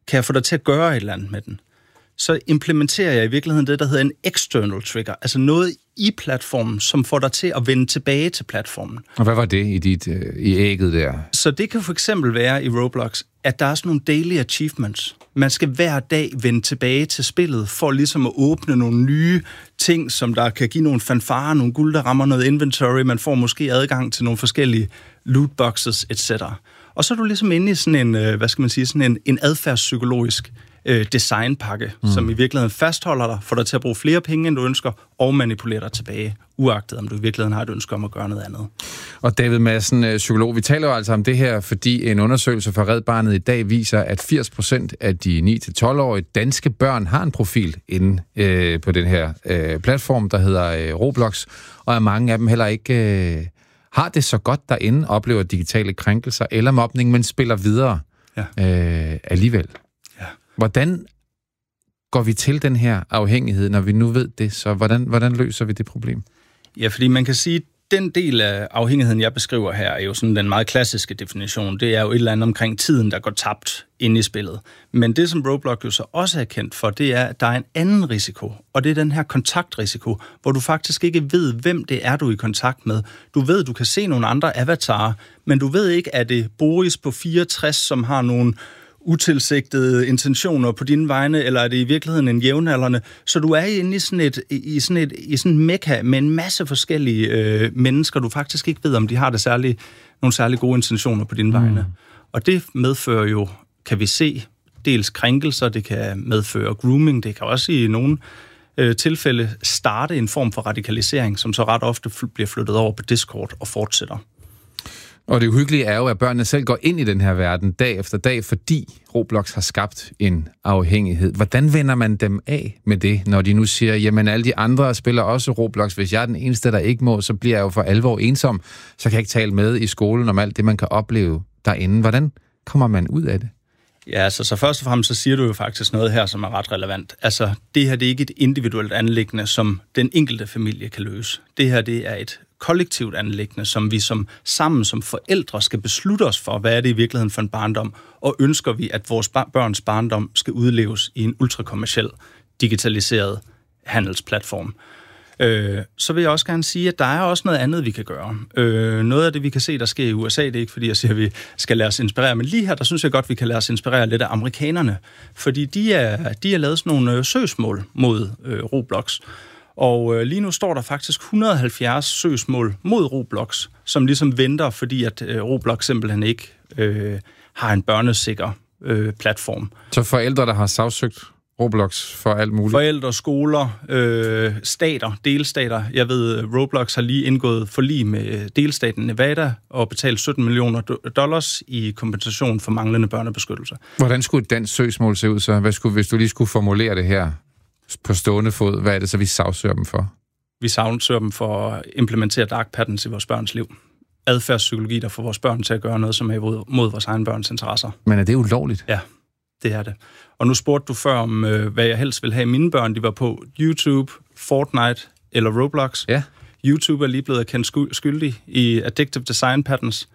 kan jeg få dig til at gøre et eller andet med den? Så implementerer jeg i virkeligheden det, der hedder en external trigger, altså noget i platformen, som får dig til at vende tilbage til platformen. Og hvad var det i ægget der? Så det kan for eksempel være i Roblox, at der er sådan nogle daily achievements. Man skal hver dag vende tilbage til spillet, for ligesom at åbne nogle nye ting, som der kan give nogle fanfarer, nogle guld, der rammer noget inventory. Man får måske adgang til nogle forskellige lootboxes, etc. Og så er du ligesom inde i sådan en adfærdspsykologisk designpakke, som i virkeligheden fastholder dig, får dig til at bruge flere penge, end du ønsker, og manipulerer dig tilbage, uagtet om du i virkeligheden har et ønske om at gøre noget andet. Og David Madsen, psykolog, vi taler jo altså om det her, fordi en undersøgelse fra Red Barnet i dag viser, at 80% af de 9-12-årige danske børn har en profil inde på den her platform, der hedder Roblox, og at mange af dem heller ikke har det så godt derinde, oplever digitale krænkelser eller mobning, men spiller videre alligevel. Hvordan går vi til den her afhængighed, når vi nu ved det? Så hvordan løser vi det problem? Ja, fordi man kan sige, at den del af afhængigheden, jeg beskriver her, er jo sådan den meget klassiske definition. Det er jo et eller andet omkring tiden, der går tabt inde i spillet. Men det, som Roblox jo så også er kendt for, det er, at der er en anden risiko, og det er den her kontaktrisiko, hvor du faktisk ikke ved, hvem det er, du er i kontakt med. Du ved, du kan se nogle andre avatarer, men du ved ikke, er det Boris på 64, som har nogle utilsigtede intentioner på dine vegne, eller er det i virkeligheden en jævnaldrende? Så du er inde i sådan en mekka med en masse forskellige mennesker, du faktisk ikke ved, om de har nogle særlig gode intentioner på dine vegne. Og det medfører jo, kan vi se, dels krænkelser, det kan medføre grooming, det kan også i nogle tilfælde starte en form for radikalisering, som så ret ofte bliver flyttet over på Discord og fortsætter. Og det uhyggelige er jo, at børnene selv går ind i den her verden dag efter dag, fordi Roblox har skabt en afhængighed. Hvordan vender man dem af med det, når de nu siger, jamen alle de andre spiller også Roblox. Hvis jeg er den eneste, der ikke må, så bliver jeg jo for alvor ensom. Så kan jeg ikke tale med i skolen om alt det, man kan opleve derinde. Hvordan kommer man ud af det? Ja, altså, så først og fremmest så siger du jo faktisk noget her, som er ret relevant. Altså, det her det er ikke et individuelt anliggende, som den enkelte familie kan løse. Det her det er et kollektivt anliggende, som vi sammen som forældre skal beslutte os for, hvad er det i virkeligheden for en barndom, og ønsker vi, at vores børns barndom skal udleves i en ultrakommerciel, digitaliseret handelsplatform. Så vil jeg også gerne sige, at der er også noget andet, vi kan gøre. Noget af det, vi kan se, der sker i USA, det er ikke, fordi jeg siger, at vi skal lade os inspirere, men lige her, der synes jeg godt, vi kan lade os inspirere lidt af amerikanerne, fordi de er lavet sådan nogle søgsmål mod Roblox. Og lige nu står der faktisk 170 søgsmål mod Roblox, som ligesom venter, fordi at Roblox simpelthen ikke har en børnesikker platform. Så forældre, der har sagsøgt Roblox for alt muligt? Forældre, skoler, stater, delstater. Jeg ved, Roblox har lige indgået forlig med delstaten Nevada og betalt $17 million i kompensation for manglende børnebeskyttelse. Hvordan skulle et dansk søgsmål se ud så? Hvis du lige skulle formulere det her på stående fod, hvad er det så, vi sagsøger dem for? Vi sagsøger dem for at implementere dark patterns i vores børns liv. Adfærdspsykologi, der får vores børn til at gøre noget, som er mod vores egen børns interesser. Men er det ulovligt? Ja, det er det. Og nu spurgte du før om, hvad jeg helst vil have mine børn. De var på YouTube, Fortnite eller Roblox. Ja. YouTube er lige blevet kendt skyldig i Addictive Design Patterns.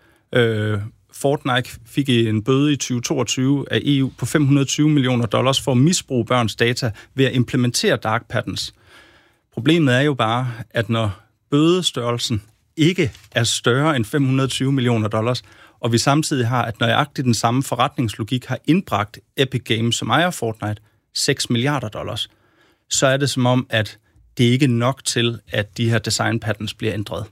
Fortnite fik en bøde i 2022 af EU på $520 million for at misbruge børns data ved at implementere dark patterns. Problemet er jo bare, at når bødestørrelsen ikke er større end $520 million, og vi samtidig har, at nøjagtigt den samme forretningslogik har indbragt Epic Games, som ejer Fortnite, $6 milliarder, så er det som om, at det ikke er nok til, at de her design patterns bliver ændret.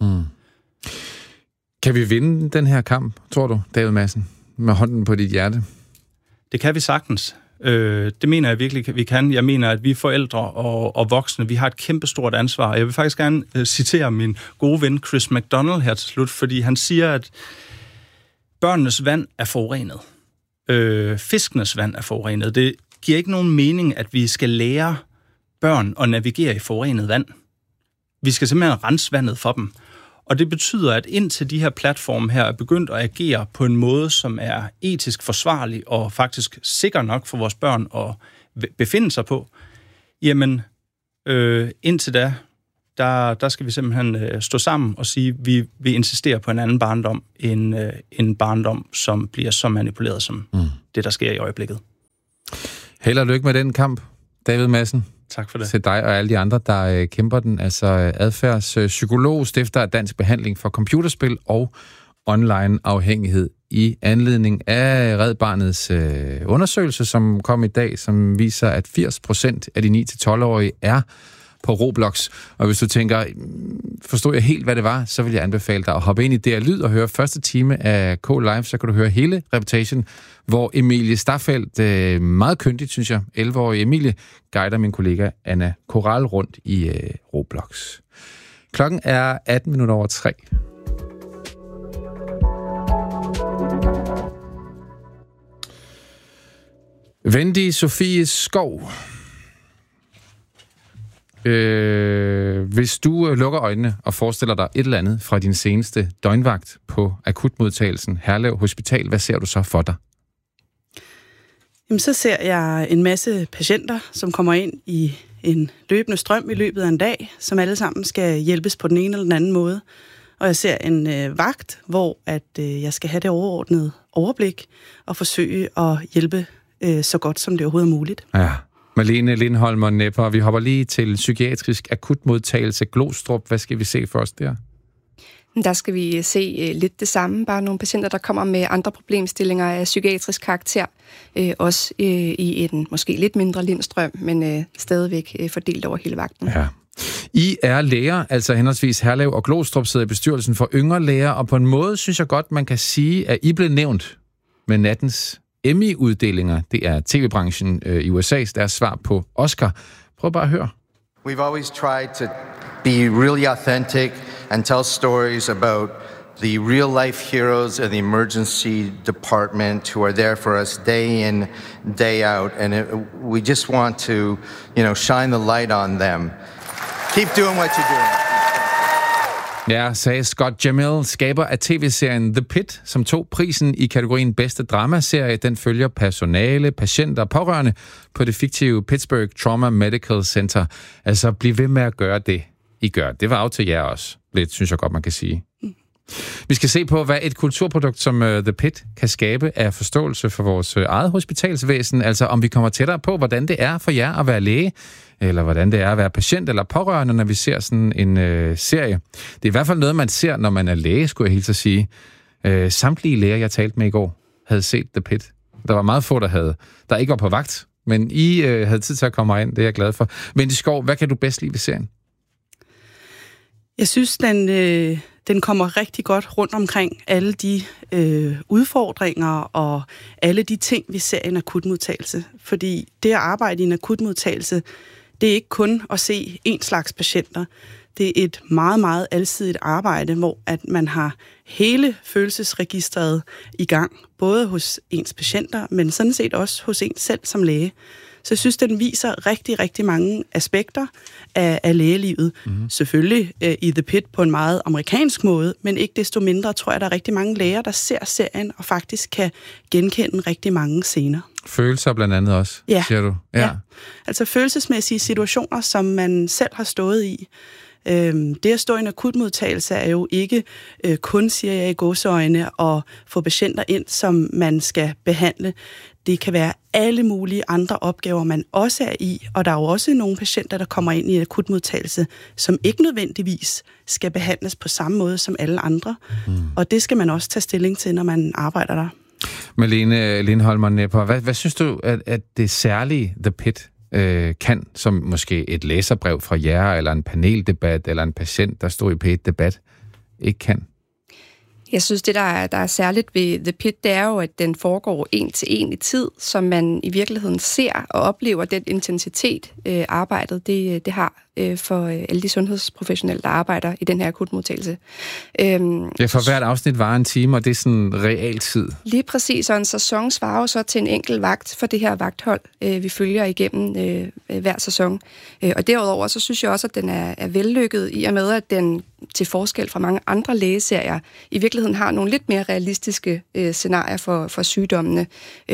Kan vi vinde den her kamp, tror du, David Madsen, med hånden på dit hjerte? Det kan vi sagtens. Det mener jeg virkelig, vi kan. Jeg mener, at vi forældre og voksne, vi har et kæmpestort ansvar. Jeg vil faktisk gerne citere min gode ven Chris McDonald her til slut, fordi han siger, at børnenes vand er forurenet. Fiskenes vand er forurenet. Det giver ikke nogen mening, at vi skal lære børn at navigere i forurenet vand. Vi skal simpelthen rense vandet for dem. Og det betyder, at indtil de her platforme her er begyndt at agere på en måde, som er etisk forsvarlig og faktisk sikker nok for vores børn at befinde sig på, jamen indtil da, der skal vi simpelthen stå sammen og sige, at vi insisterer på en anden barndom, en barndom, som bliver så manipuleret som det, der sker i øjeblikket. Held og lykke med den kamp, David Madsen. Tak for det. Til dig og alle de andre, der kæmper den. Altså adfærdspsykolog, stifter af Dansk Behandling for Computerspil og online afhængighed i anledning af Red Barnets undersøgelse, som kom i dag, som viser, at 80% af de 9-12-årige er på Roblox. Og hvis du tænker, forstår jeg helt, hvad det var, så vil jeg anbefale dig at hoppe ind i DR Lyd og høre første time af K-Live, så kan du høre hele reportagen, hvor Emilie Staffeldt, meget kyndigt, synes jeg, 11-årige Emilie, guider min kollega Anna Koral rundt i Roblox. Klokken er 3:18. Wendy Sofie Skov. Hvis du lukker øjnene og forestiller dig et eller andet fra din seneste døgnvagt på akutmodtagelsen Herlev Hospital, hvad ser du så for dig? Jamen, så ser jeg en masse patienter, som kommer ind i en løbende strøm i løbet af en dag, som alle sammen skal hjælpes på den ene eller den anden måde. Og jeg ser en vagt, hvor jeg skal have det overordnede overblik og forsøge at hjælpe så godt, som det overhovedet er muligt. Ja. Malene Lindholm og Nepper, vi hopper lige til psykiatrisk akutmodtagelse Glostrup. Hvad skal vi se for os der? Der skal vi se lidt det samme. Bare nogle patienter, der kommer med andre problemstillinger af psykiatrisk karakter. Også i en måske lidt mindre lindstrøm, men stadigvæk fordelt over hele vagten. Ja. I er læger, altså henholdsvis Herlev og Glostrup, sidder i bestyrelsen for yngre læger, og på en måde synes jeg godt, man kan sige, at I blev nævnt med nattens Emmy-uddelinger. Det er tv-branchen i USA's deres svar på Oscar. Prøv bare at høre. We've always tried to be really authentic and tell stories about the real-life heroes of the emergency department who are there for us day in, day out. And we just want to, shine the light on them. Keep doing what you're doing. Ja, sagde Scott Jamil, skaber af tv-serien The Pit, som tog prisen i kategorien bedste dramaserie. Den følger personale, patienter og pårørende på det fiktive Pittsburgh Trauma Medical Center. Altså, bliv ved med at gøre det, I gør. Det var af til jer også. Lidt, synes jeg godt, man kan sige. Vi skal se på, hvad et kulturprodukt som The Pit kan skabe af forståelse for vores eget hospitalsvæsen. Altså, om vi kommer tættere på, hvordan det er for jer at være læge, eller hvordan det er at være patient eller pårørende, når vi ser sådan en serie. Det er i hvert fald noget, man ser, når man er læge, skulle jeg helt så sige. Samtlige læger, jeg talte med i går, havde set The Pit. Der var meget få, der ikke var på vagt, men I havde tid til at komme ind. Det er jeg glad for. Wendy Skov, hvad kan du bedst lide ved serien? Jeg synes, den kommer rigtig godt rundt omkring alle de udfordringer og alle de ting, vi ser i en akutmodtagelse. Fordi det at arbejde i en akutmodtagelse, det er ikke kun at se én slags patienter. Det er et meget, meget alsidigt arbejde, hvor at man har hele følelsesregistret i gang, både hos ens patienter, men sådan set også hos en selv som læge. Så jeg synes, den viser rigtig, rigtig mange aspekter af lægelivet. Mm-hmm. Selvfølgelig i The Pit på en meget amerikansk måde, men ikke desto mindre tror jeg, der er rigtig mange læger, der ser serien og faktisk kan genkende rigtig mange scener. Følelser blandt andet også, siger du? Ja, altså følelsesmæssige situationer, som man selv har stået i. Det at stå i en akutmodtagelse er jo ikke kun, siger jeg i gåseøjne, at få patienter ind, som man skal behandle. Det kan være alle mulige andre opgaver, man også er i, og der er jo også nogle patienter, der kommer ind i en akutmodtagelse, som ikke nødvendigvis skal behandles på samme måde som alle andre. Og det skal man også tage stilling til, når man arbejder der. Malene Lindholm og Nepper, hvad synes du, at det særlige The Pit kan, som måske et læserbrev fra jer, eller en paneldebat, eller en patient, der stod i P1-debat, ikke kan? Jeg synes, det, der er særligt ved The Pit, det er jo, at den foregår 1-1 i tid, som man i virkeligheden ser og oplever den intensitet, arbejdet det har for alle de sundhedsprofessionelle, der arbejder i den her akutmodtagelse. Ja, for hvert afsnit var en time, og det er sådan realtid. Lige præcis, og en sæson svarer jo så til en enkelt vagt for det her vagthold, vi følger igennem hver sæson. Og derudover, så synes jeg også, at den er vellykket i og med, at den til forskel fra mange andre lægeserier i virkeligheden har nogle lidt mere realistiske scenarier for sygdommene.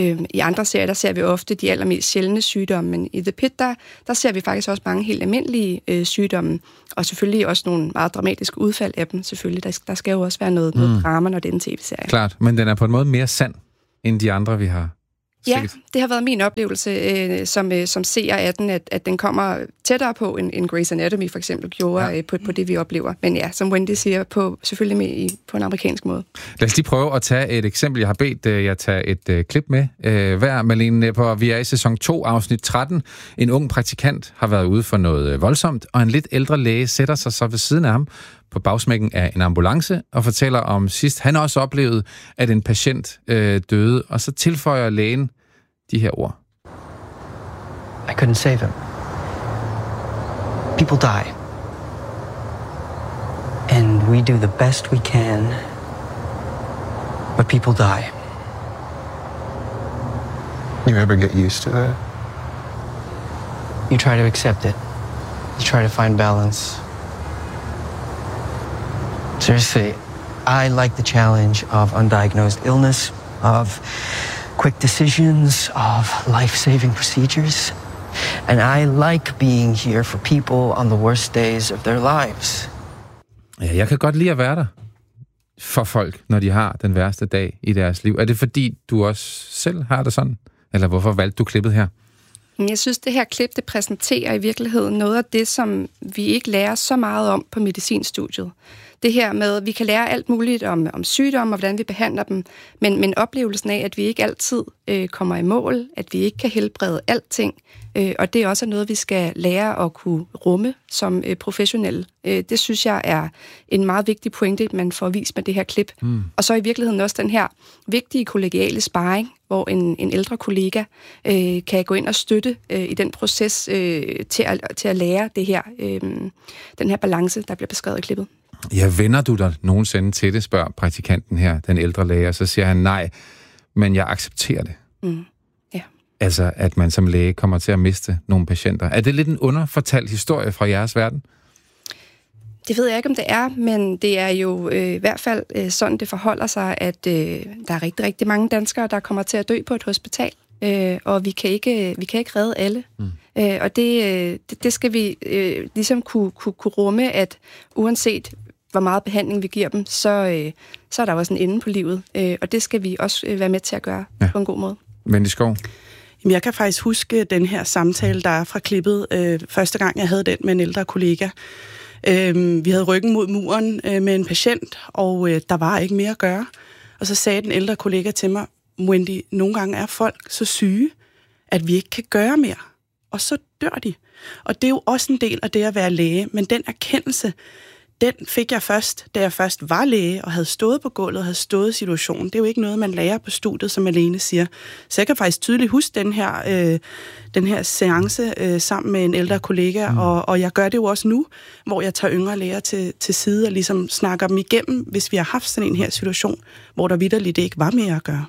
I andre serier, der ser vi ofte de allermest sjældne sygdomme, men i The Pit, der ser vi faktisk også mange helt almindelige sygdomme, og selvfølgelig også nogle meget dramatiske udfald af dem. Selvfølgelig, der skal jo også være noget drama, når det er en tv-serie. Klart, men den er på en måde mere sand, end de andre, vi har Ja, det har været min oplevelse som seer af den, at den kommer tættere på, end Grey's Anatomy for eksempel gjorde på det, vi oplever. Men ja, som Wendy siger, selvfølgelig med på en amerikansk måde. Lad os lige prøve at tage et eksempel. Jeg har bedt jer tage et klip med hver, Malene Nepper. Vi er i sæson 2, afsnit 13. En ung praktikant har været ude for noget voldsomt, og en lidt ældre læge sætter sig så ved siden af ham på bagsmækken af en ambulance og fortæller om sidst, han også oplevede, at en patient døde, og så tilføjer lægen de her ord. I couldn't save him. People die. And we do the best we can, but people die. You ever get used to that? You try to accept it. You try to find balance. Seriously, I like the challenge of undiagnosed illness, of quick decisions, of life-saving procedures. And I like being here for people on the worst days of their lives. Ja, jeg kan godt lide at være der for folk, når de har den værste dag i deres liv. Er det fordi, du også selv har det sådan? Eller hvorfor valgte du klippet her? Jeg synes, det her klip, det præsenterer i virkeligheden noget af det, som vi ikke lærer så meget om på medicinstudiet. Det her med, at vi kan lære alt muligt om sygdomme og hvordan vi behandler dem, men oplevelsen af, at vi ikke altid kommer i mål, at vi ikke kan helbrede alting, og det er også noget, vi skal lære at kunne rumme som professionelle. Det synes jeg er en meget vigtig pointe, man får vist med det her klip. Og så i virkeligheden også den her vigtige kollegiale sparring, hvor en ældre kollega kan gå ind og støtte i den proces til at lære det her, den her balance, der bliver beskrevet i klippet. Ja, vender du dig nogensinde til det, spørger praktikanten her, den ældre læge, og så siger han nej, men jeg accepterer det. Ja. Altså, at man som læge kommer til at miste nogle patienter. Er det lidt en underfortalt historie fra jeres verden? Det ved jeg ikke, om det er, men det er jo i hvert fald sådan, det forholder sig, at der er rigtig, rigtig mange danskere, der kommer til at dø på et hospital, og vi kan ikke redde alle. Og det skal vi ligesom kunne rumme, at uanset hvor meget behandling vi giver dem, så er der også en ende på livet, og det skal vi også være med til at gøre på en god måde. Wendy Skov? Jeg kan faktisk huske den her samtale, der er fra klippet, første gang jeg havde den med en ældre kollega. Vi havde ryggen mod muren med en patient, og der var ikke mere at gøre. Og så sagde den ældre kollega til mig, Wendy, nogle gange er folk så syge, at vi ikke kan gøre mere. Og så dør de. Og det er jo også en del af det at være læge, men den erkendelse, den fik jeg først, da jeg først var læge og havde stået på gulvet og havde stået i situationen. Det er jo ikke noget, man lærer på studiet, som Malene siger. Så jeg kan faktisk tydeligt huske den her seance sammen med en ældre kollega, og jeg gør det jo også nu, hvor jeg tager yngre læger til side og ligesom snakker dem igennem, hvis vi har haft sådan en her situation, hvor der vitterligt ikke var mere at gøre.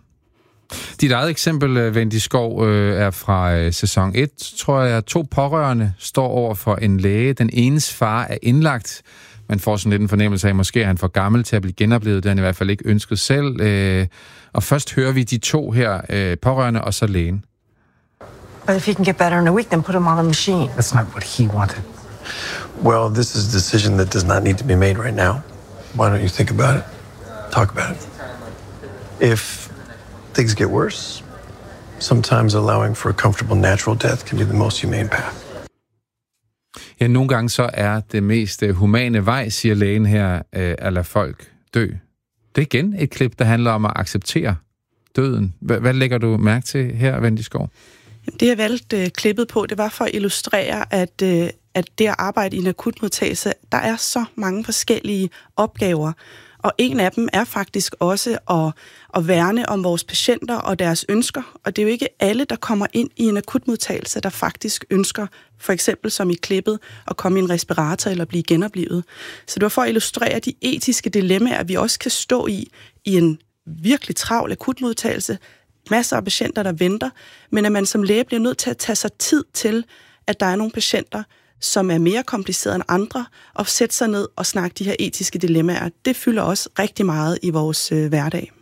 Dit eget eksempel, Wendy Skov, er fra sæson 1, tror jeg. 2 pårørende står over for en læge. Den enes far er indlagt. Man får sådan lidt en fornemmelse af, at måske er han for gammel til at blive genoplevet. Det har han i hvert fald ikke ønsket selv. Og først hører vi de 2 her, pårørende og så lægen. But if he can get better in a week, then put him on a machine. That's not what he wanted. Well, this is a decision that does not need to be made right now. Why don't you think about it? Talk about it. If things get worse, sometimes allowing for a comfortable natural death can be the most humane path. Ja, nogle gange så er det mest humane vej, siger lægen her, at lade folk dø. Det er igen et klip, der handler om at acceptere døden. Hvad lægger du mærke til her, Wendy Skov? Det, jeg valgte klippet på, det var for at illustrere, at det at arbejde i en akutmodtagelse, der er så mange forskellige opgaver. Og en af dem er faktisk også at værne om vores patienter og deres ønsker. Og det er jo ikke alle, der kommer ind i en akutmodtagelse, der faktisk ønsker, for eksempel som i klippet, at komme i en respirator eller blive genoplivet. Så det var for at illustrere de etiske dilemmaer, vi også kan stå i en virkelig travl akutmodtagelse. Masser af patienter, der venter, men at man som læge bliver nødt til at tage sig tid til, at der er nogle patienter, som er mere komplicerede end andre, og sætte sig ned og snakke de her etiske dilemmaer. Det fylder også rigtig meget i vores hverdag.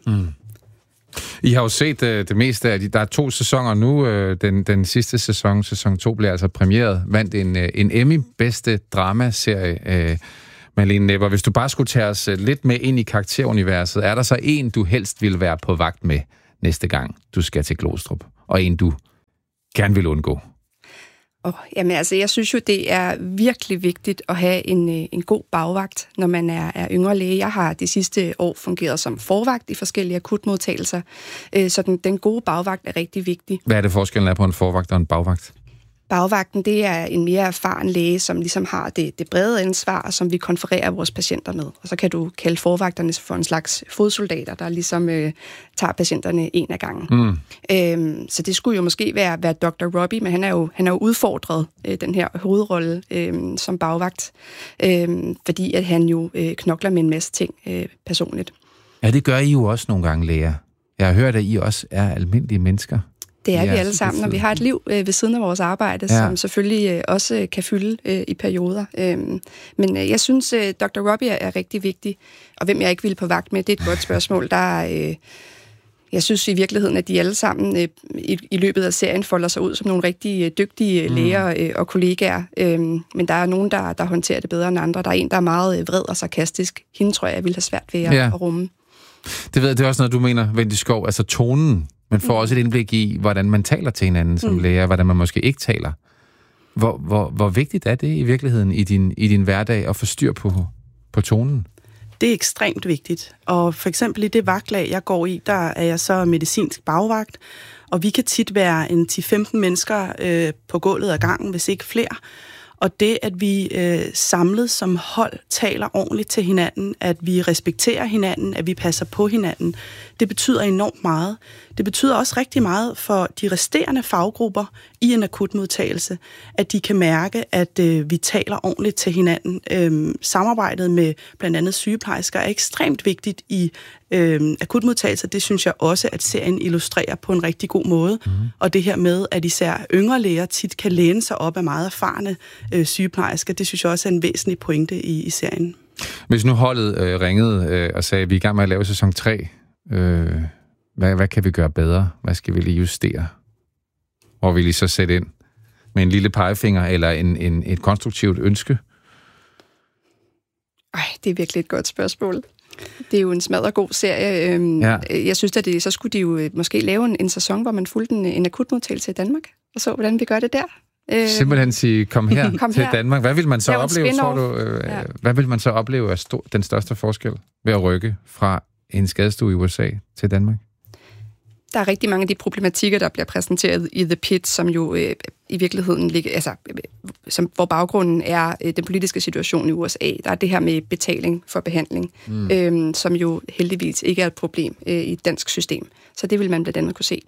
I har jo set det meste af der er 2 sæsoner nu. Den sidste sæson 2, blev altså premieret, vandt en Emmy bedste dramaserie. Malene Nepper, hvis du bare skulle tage os lidt med ind i karakteruniverset, er der så en, du helst ville være på vagt med, næste gang, du skal til Glostrup, og en, du gerne vil undgå? Jamen altså, jeg synes jo, det er virkelig vigtigt at have en god bagvagt, når man er yngre læge. Jeg har de sidste år fungeret som forvagt i forskellige akutmodtagelser, så den gode bagvagt er rigtig vigtig. Hvad er det forskellen er på en forvagt og en bagvagt? Bagvagten, det er en mere erfaren læge, som ligesom har det brede ansvar, som vi konfererer vores patienter med. Og så kan du kalde forvagterne for en slags fodsoldater, der ligesom tager patienterne en af gangen. Så det skulle jo måske være Dr. Robbie, men han er jo udfordret den her hovedrolle som bagvagt, fordi at han jo knokler med en masse ting personligt. Ja, det gør I jo også nogle gange, læger. Jeg har hørt, at I også er almindelige mennesker. Det er vi alle sammen, og vi har et liv ved siden af vores arbejde, som selvfølgelig også kan fylde i perioder. Men jeg synes, Dr. Robbie er rigtig vigtig, og hvem jeg ikke vil på vagt med, det er et godt spørgsmål. Jeg synes i virkeligheden, at de alle sammen i løbet af serien folder sig ud som nogle rigtig dygtige læger og kollegaer, men der er nogen, der håndterer det bedre end andre. Der er en, der er meget vred og sarkastisk. Hende tror jeg ville have svært ved at rumme. Det er også noget, du mener, Wendy Schou, altså tonen. Man får også et indblik i, hvordan man taler til hinanden som læger, hvordan man måske ikke taler. Hvor vigtigt er det i virkeligheden i din hverdag at få styr på tonen? Det er ekstremt vigtigt. Og for eksempel i det vagtlag, jeg går i, der er jeg så medicinsk bagvagt, og vi kan tit være en 10-15 mennesker på gulvet ad gangen, hvis ikke flere. Og det, at vi samlet som hold taler ordentligt til hinanden, at vi respekterer hinanden, at vi passer på hinanden, det betyder enormt meget. Det betyder også rigtig meget for de resterende faggrupper i en akutmodtagelse, at de kan mærke, at vi taler ordentligt til hinanden. Samarbejdet med blandt andet sygeplejersker er ekstremt vigtigt i akutmodtagelser. Det synes jeg også, at serien illustrerer på en rigtig god måde. Og det her med, at især yngre læger tit kan læne sig op af meget erfarne sygeplejersker, det synes jeg også er en væsentlig pointe i serien. Hvis nu holdet ringede og sagde, at vi er i gang med at lave sæson 3, hvad kan vi gøre bedre? Hvad skal vi lige justere? Hvor vil I så sætte ind med en lille pegefinger eller et konstruktivt ønske? Det er virkelig et godt spørgsmål. Det er jo en smadret god serie. Jeg synes, at så skulle de jo måske lave en sæson, hvor man fulgte en akutmodtagelse i Danmark, og så, hvordan vi gør det der. Simpelthen sige, kom her til Danmark. Hvad vil man så opleve, tror du? Hvad vil man så opleve af den største forskel ved at rykke fra en skadestue i USA til Danmark? Der er rigtig mange af de problematikker, der bliver præsenteret i The Pit, som jo i virkeligheden ligger, hvor baggrunden er den politiske situation i USA. Der er det her med betaling for behandling, som jo heldigvis ikke er et problem i et dansk system. Så det vil man blandt andet kunne se.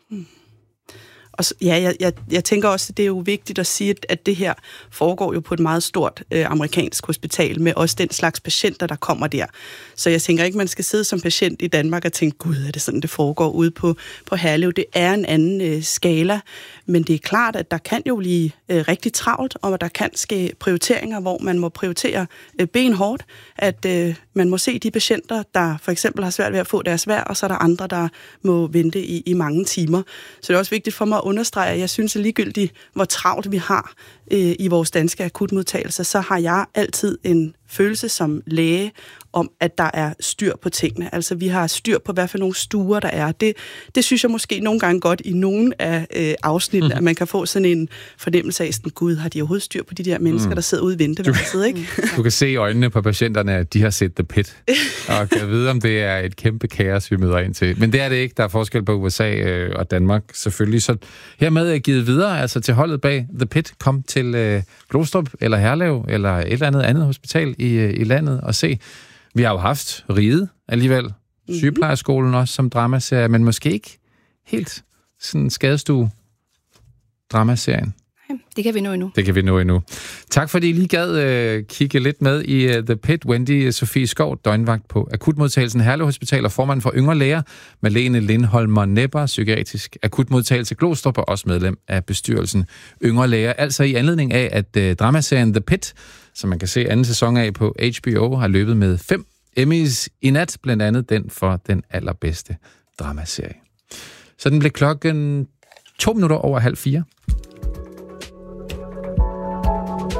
Og jeg tænker også, at det er jo vigtigt at sige, at det her foregår jo på et meget stort amerikansk hospital, med også den slags patienter, der kommer der. Så jeg tænker ikke, man skal sidde som patient i Danmark og tænke, gud, er det sådan, det foregår ude på Herlev? Det er en anden skala, men det er klart, at der kan jo blive rigtig travlt, og der kan ske prioriteringer, hvor man må prioritere benhårdt, at man må se de patienter, der for eksempel har svært ved at få deres vejr, og så er der andre, der må vente i mange timer. Så det er også vigtigt for mig at understrege, at jeg synes, at ligegyldigt, hvor travlt vi har i vores danske akutmodtagelser, så har jeg altid en følelse som læge om, at der er styr på tingene. Altså, vi har styr på, hvad for nogle stuer der er. Det synes jeg måske nogle gange godt i nogle af afsnittene, at man kan få sådan en fornemmelse af, sådan, gud, har de overhovedet styr på de der mennesker, der sidder ude i venteværelset, ikke? Du kan se i øjnene på patienterne, at de har set The Pit, og kan vide, om det er et kæmpe kaos, vi møder ind til. Men det er det ikke. Der er forskel på USA og Danmark, selvfølgelig. Så hermed er givet videre, altså til holdet bag The Pit. Kom til Glostrup eller Herlev eller et eller andet hospital i landet og se. Vi har jo haft Ride alligevel, sygeplejerskolen også som dramaserie, men måske ikke helt sådan skadestue dramaserien. Det kan vi nå endnu. Det kan vi nå endnu. Tak fordi I lige gad kigge lidt med i The Pit. Wendy Sofie Schou, døgnvagt på akutmodtagelsen Herlev Hospital og formand for Yngre Læger. Malene Lindholmer Nepper, psykiatrisk akutmodtagelse Glostrup, og også medlem af bestyrelsen Yngre Læger. Altså i anledning af, at dramaserien The Pit, som man kan se anden sæson af på HBO, har løbet med 5 Emmys i nat, blandt andet den for den allerbedste dramaserie. Så den blev klokken 3:02.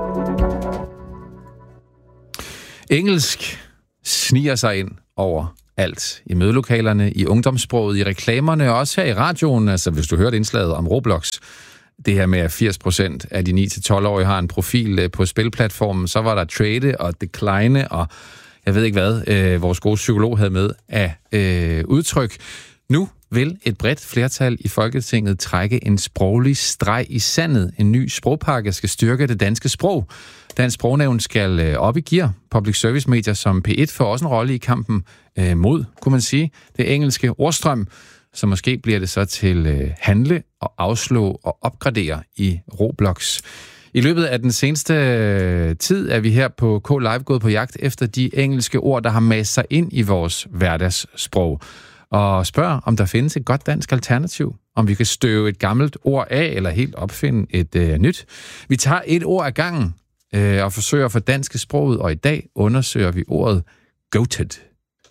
Engelsk sniger sig ind over overalt. I mødelokalerne, i ungdomssproget, i reklamerne, og også her i radioen. Altså, hvis du hørte indslaget om Roblox, det her med, at 80% af de 9-12-årige har en profil på spilplatformen, så var der trade og decline, og jeg ved ikke hvad, vores gode psykolog havde med af udtryk. Nu vil et bredt flertal i Folketinget trække en sproglig streg i sandet. En ny sprogpakke skal styrke det danske sprog. Dansk Sprognævn skal op i gear. Public service medier som P1 får også en rolle i kampen mod, kunne man sige, det engelske ordstrøm. Så måske bliver det så til handle og afslå og opgradere i Roblox. I løbet af den seneste tid er vi her på K-Live gået på jagt efter de engelske ord, der har masset sig ind i vores hverdagssprog. Og spørger, om der findes et godt dansk alternativ. Om vi kan støve et gammelt ord af, eller helt opfinde et nyt. Vi tager et ord ad gangen og forsøger at fordanske sproget, og i dag undersøger vi ordet goated.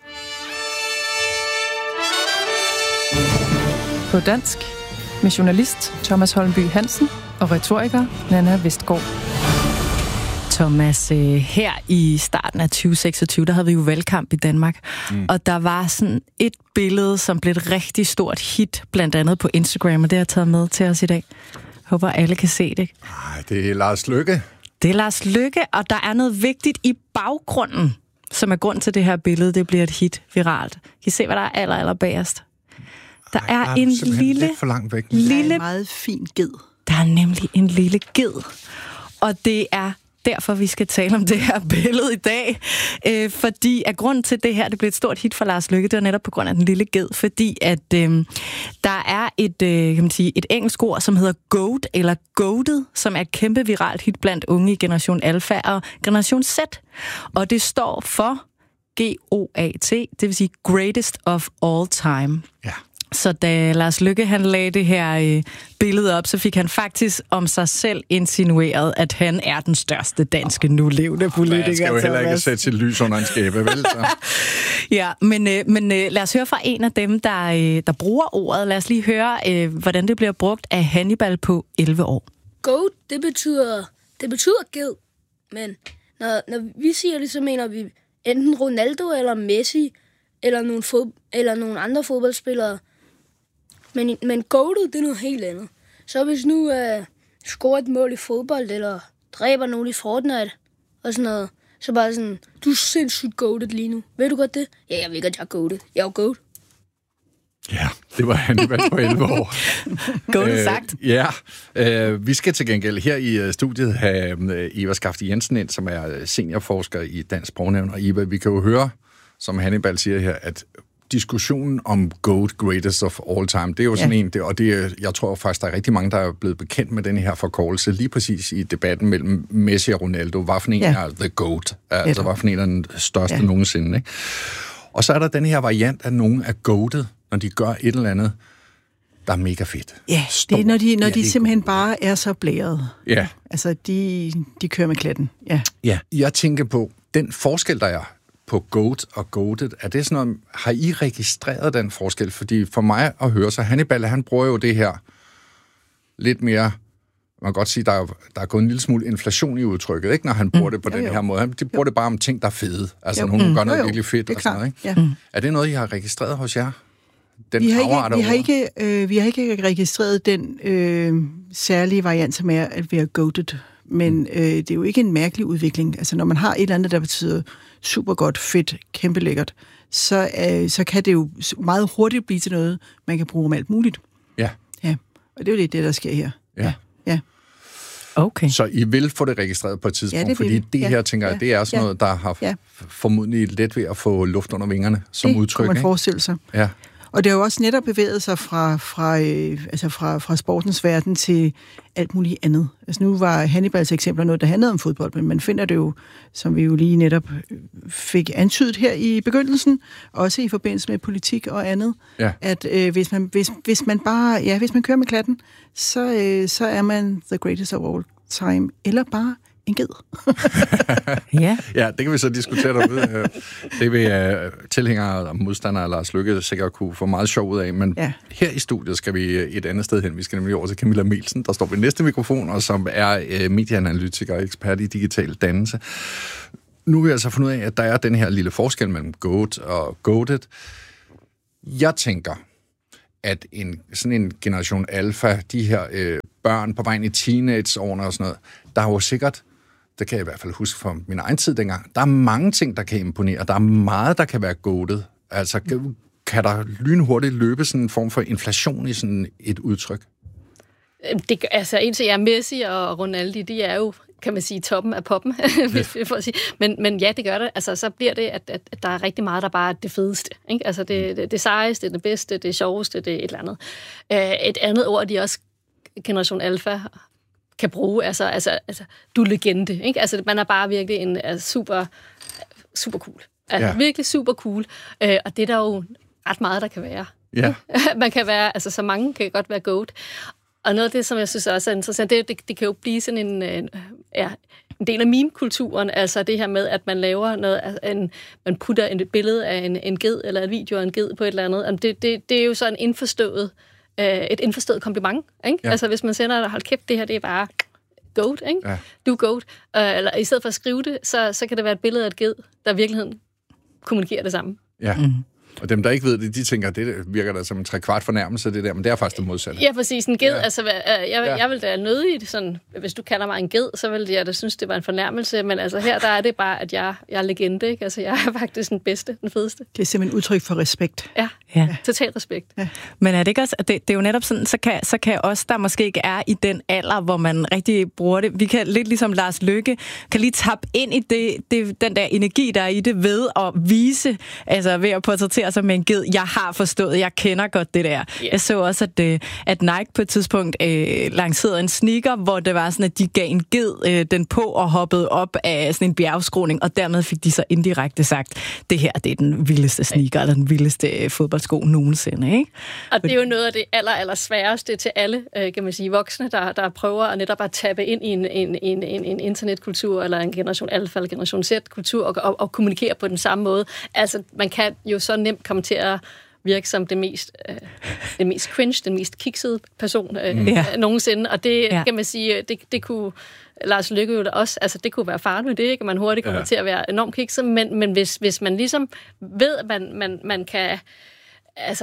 På dansk med journalist Thomas Holmby Hansen og retoriker Nanna Vestgaard. Thomas, her i starten af 2026, der havde vi jo valgkamp i Danmark, og der var sådan et billede, som blev et rigtig stort hit, blandt andet på Instagram, og det har jeg taget med til os i dag. Håber, alle kan se det. Det er Lars Løkke. Det er Lars Løkke, og der er noget vigtigt i baggrunden, som er grund til det her billede, det bliver et hit viralt. Kan I se, hvad der er aller bagerst? Der er en lille, for langt væk. lille, en meget fin ged. Der er nemlig en lille ged, og det er derfor, vi skal tale om det her billede i dag. Fordi at grunden til det her, det blev et stort hit for Lars Løkke, det var netop på grund af den lille ged, fordi at der er et engelsk ord, som hedder goat, eller goated, som er et kæmpe viralt hit blandt unge i generation Alpha og generation Z. Og det står for GOAT, det vil sige greatest of all time. Ja. Så da Lars Løkke han lagde det her billede op, så fik han faktisk om sig selv insinueret, at han er den største danske nulevende politiker. Man skal jo heller ikke sætte sit lys under en skæbe, vel? Så. Ja, men lad os høre fra en af dem, der bruger ordet. Lad os lige høre, hvordan det bliver brugt af Hannibal på 11 år. Goat, det betyder ged. Men når vi siger det, så mener vi enten Ronaldo eller Messi, eller nogle andre fodboldspillere. Men goated, det er noget helt andet. Så hvis nu scorer et mål i fodbold, eller dræber nogen i Fortnite, og sådan noget, så bare sådan, du er sindssygt goated lige nu. Ved du godt det? Ja, jeg ved godt, jeg er goated. Jeg er jo goat. Ja, det var Hannibal på 11 år. Goated sagt. Vi skal til gengæld her i studiet have Eva Skafte Jensen ind, som er seniorforsker i Dansk Sprognævn. Og Eva, vi kan jo høre, som Hannibal siger her, at diskussionen om GOAT, greatest of all time, det er jo sådan en, jeg tror faktisk, der er rigtig mange, der er blevet bekendt med den her forkortelse, lige præcis i debatten mellem Messi og Ronaldo. Hvad for en er the GOAT? Altså, hvad for en er den største nogensinde, ikke? Og så er der den her variant, at nogen er goated, når de gør et eller andet, der er mega fedt. Ja, det er, når de simpelthen bare er så blæret. Ja. Altså, de kører med klatten. Ja. Jeg tænker på, den forskel, der er på GOAT og GOATed, er det sådan noget, har I registreret den forskel? Fordi for mig at høre, så Hannibal, han bruger jo det her lidt mere, man kan godt sige, der er gået en lille smule inflation i udtrykket, ikke, når han bruger det på den her måde. Han bruger det bare om ting, der er fede. Altså, nogen gør noget virkelig fedt og sådan noget, ikke? Ja. Er det noget, I har registreret hos jer? Vi har ikke registreret den særlige variant, som er at være goated. Men det er jo ikke en mærkelig udvikling. Altså, når man har et eller andet, der betyder super godt, fedt, kæmpe lækkert, så kan det jo meget hurtigt blive til noget, man kan bruge om alt muligt. Ja. Og det er jo lidt det, der sker her. Ja. Okay. Så I vil få det registreret på et tidspunkt, fordi det her, tænker jeg, det er sådan noget, der har formodentlig let ved at få luft under vingerne som udtryk. Det kan man forestille sig. Ja. Og det har jo også netop bevæget sig fra sportens verden til alt muligt andet. Altså nu var Hannibals eksempler noget, der handlede om fodbold, men man finder det jo, som vi jo lige netop fik antydet her i begyndelsen, også i forbindelse med politik og andet, at hvis man kører med klatten, så er man the greatest of all time, eller bare en ged. Ja, det kan vi så diskutere derude. Det vil tilhængere og modstandere af Lars Løkke sikkert kunne få meget sjov ud af, men her i studiet skal vi et andet sted hen. Vi skal nemlig over til Camilla Melsen, der står ved næste mikrofon, og som er medieanalytiker og ekspert i digital dannelse. nu vil jeg så finde ud af, at der er den her lille forskel mellem GOAT og GOATed. Jeg tænker, at sådan en generation alfa, de her børn på vejen i teenageårene og sådan noget, der er jo sikkert, det kan jeg i hvert fald huske fra min egen tid dengang, der er mange ting, der kan imponere. Der er meget, der kan være GOATed. Altså, kan der lynhurtigt løbe sådan en form for inflation i sådan et udtryk? Indtil jeg er Messi og Ronaldo, de er jo, kan man sige, toppen af poppen, hvis vi får sige. Men ja, det gør det. Altså, så bliver det, at der er rigtig meget, der bare er det fedeste. Ikke? Altså, det sejeste, det bedste, det sjoveste, det er et eller andet. Et andet ord, de også, Generation Alpha, kan bruge, altså du er legende. Ikke? Altså, man er bare virkelig en super cool. Altså, virkelig super cool. Og det er der jo ret meget, der kan være. Ja. Man kan være, altså, så mange kan godt være GOAT. Og noget af det, som jeg synes også er interessant, det kan jo blive sådan en del af meme-kulturen, altså det her med, at man laver noget, man putter et billede af en ged, eller en video af en ged på et eller andet. Det er jo så et indforstået kompliment, ikke? Ja. Altså hvis man sender, hold kæft, det her, det er bare GOAT, ikke? Ja. Du er GOAT. Eller i stedet for at skrive det, så kan det være et billede af et ged, der i virkeligheden kommunikerer det samme. Ja. Og dem, der ikke ved det, de tænker, det virker da som en 3/4 fornærmelse, det der, men det er faktisk det modsatte. Ja, præcis. En ged, altså, jeg vil da nødigt, sådan, hvis du kalder mig en ged, så vil jeg da synes, det var en fornærmelse, men altså her, der er det bare, at jeg er legende, ikke? Altså, jeg er faktisk den bedste, den fedeste. Det er simpelthen udtryk for respekt. Ja. Total respekt. Ja. Men er det ikke også, det er jo netop sådan, så kan os, der måske ikke er i den alder, hvor man rigtig bruger det, vi kan lidt ligesom Lars Løkke, kan lige tappe ind i den der energi, der er i det ved at vise, altså ved at portrættere sig med en ged. Jeg har forstået, jeg kender godt det der. Yeah. Jeg så også, at Nike på et tidspunkt lancerede en sneaker, hvor det var sådan, at de gav en ged den på og hoppede op af sådan en bjergskråning, og dermed fik de så indirekte sagt, det her, det er den vildeste sneaker, eller den vildeste fodboldsko nogensinde, ikke? Og det er jo noget af det aller sværeste til alle, kan man sige, voksne, der prøver at netop at tappe ind i en internetkultur, eller en generation alfa, eller generation Z-kultur, og kommunikere på den samme måde. Altså, man kan jo så nemt komme til at virke som det mest cringe, den mest kiksede person nogensinde. Og det kan man sige, det kunne Lars Løkke jo også, altså det kunne være farligt med det, ikke? Man hurtigt kommer til at være enormt kikset, men hvis man ligesom ved, at man kan. Altså,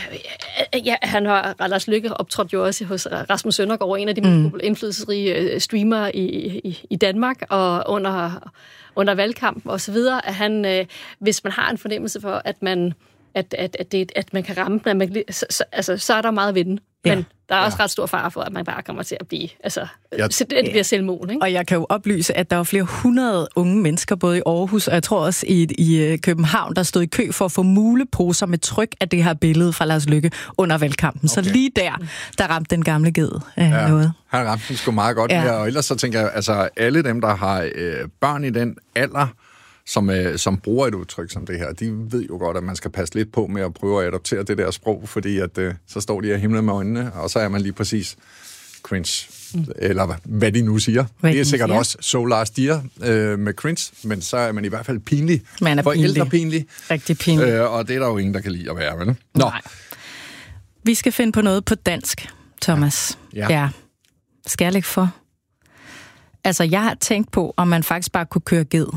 Lars Løkke optrådte jo også hos Rasmus Søndergaard, en af de mest indflydelsesrige streamere i Danmark, og under valgkamp og så videre, at han, hvis man har en fornemmelse for, at man kan ramme den, så er der meget at vinde. Men der er også ret stor fare for, at man bare kommer til at blive, det bliver selvmål, ikke? Og jeg kan jo oplyse, at der var flere 100 unge mennesker, både i Aarhus, og jeg tror også i København, der stod i kø for at få muleposer med tryk af det her billede fra Lars Løkke under valgkampen. Okay. Så lige der ramte den gamle ged noget. Han ramte den sgu meget godt her, og ellers så tænker jeg, altså alle dem, der har børn i den alder, som bruger et udtryk som det her, de ved jo godt, at man skal passe lidt på med at prøve at adoptere det der sprog, fordi at, så står de og himler med øjnene, og så er man lige præcis cringe, eller hvad de nu siger. Det er sikkert også so last year med cringe, men så er man i hvert fald pinlig. Man er forældrepinlig. Rigtig pinlig. Og det er der jo ingen, der kan lide at være, vel? Nå. Nej. Vi skal finde på noget på dansk, Thomas. Ja. Skal jeg lægge for? Altså, jeg har tænkt på, om man faktisk bare kunne køre ged.